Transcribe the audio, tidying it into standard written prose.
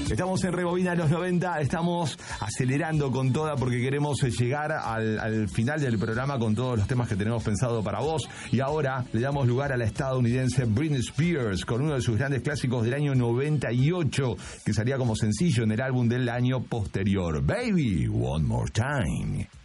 Estamos en Rebobina los 90, estamos acelerando con toda porque queremos llegar al final del programa con todos los temas que tenemos pensado para vos. Y ahora le damos lugar a la estadounidense Britney Spears con uno de sus grandes clásicos del año 98 que salía como sencillo en el álbum del año posterior, Baby One More Time.